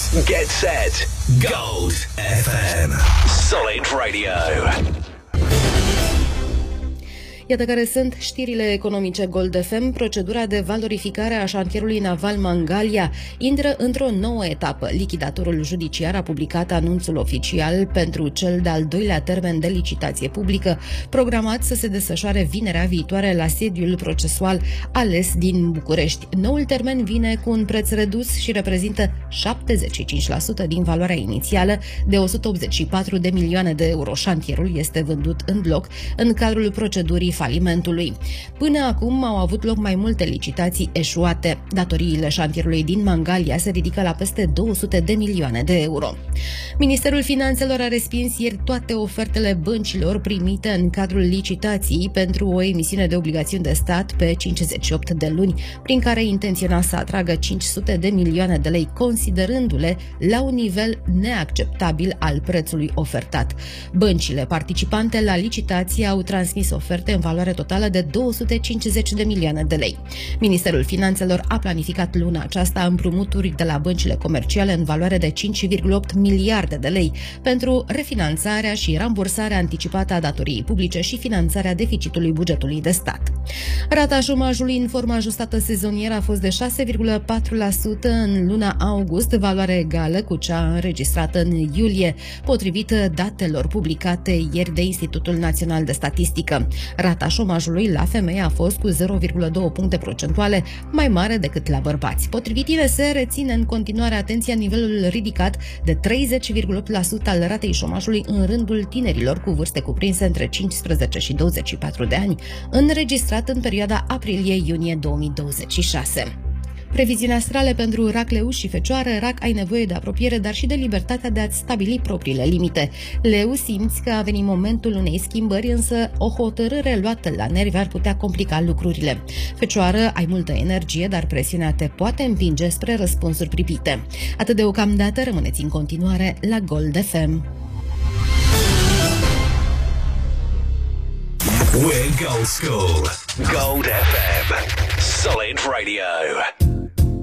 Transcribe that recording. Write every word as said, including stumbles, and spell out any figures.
Get set. Gold F M. Solid Radio. Iată care sunt știrile economice Gold F M. Procedura de valorificare a șantierului naval Mangalia intră într-o nouă etapă. Lichidatorul judiciar a publicat anunțul oficial pentru cel de-al doilea termen de licitație publică, programat să se desfășoare vinerea viitoare la sediul procesual ales din București. Noul termen vine cu un preț redus și reprezintă șaptezeci și cinci la sută din valoarea inițială de o sută optzeci și patru de milioane de euro. Șantierul este vândut în bloc în cadrul procedurii falimentului. Până acum au avut loc mai multe licitații eșuate. Datoriile șantierului din Mangalia se ridică la peste două sute de milioane de euro. Ministerul Finanțelor a respins ieri toate ofertele băncilor primite în cadrul licitației pentru o emisiune de obligațiuni de stat pe cincizeci și opt de luni, prin care intenționa să atragă cinci sute de milioane de lei, considerându-le la un nivel neacceptabil al prețului ofertat. Băncile participante la licitație au transmis oferte în valoare totală de două sute cincizeci de milioane de lei. Ministerul Finanțelor a planificat luna aceasta împrumuturi de la băncile comerciale în valoare de cinci virgulă opt miliarde de lei pentru refinanțarea și rambursarea anticipată a datoriei publice și finanțarea deficitului bugetului de stat. Rata șomajului în formă ajustată sezonieră a fost de șase virgulă patru la sută în luna august, valoare egală cu cea înregistrată în iulie, potrivit datelor publicate ieri de Institutul Național de Statistică. Rata șomajului la femei a fost cu zero virgulă doi puncte procentuale mai mare decât la bărbați. Potrivit I N S, reține în continuare atenția nivelul ridicat de treizeci virgulă opt la sută al ratei șomajului în rândul tinerilor cu vârste cuprinse între cincisprezece și douăzeci și patru de ani, înregistrat în perioada aprilie-iunie două mii douăzeci și șase. Previziuni astrale pentru Rac, Leu și Fecioară. Rac, ai nevoie de apropiere, dar și de libertatea de a-ți stabili propriile limite. Leu, simți că a venit momentul unei schimbări, însă o hotărâre luată la nervi ar putea complica lucrurile. Fecioară, ai multă energie, dar presiunea te poate împinge spre răspunsuri pripite. Atât deocamdată, rămâneți în continuare la Gold F M. We're Gold School. Gold F M. Solid Radio.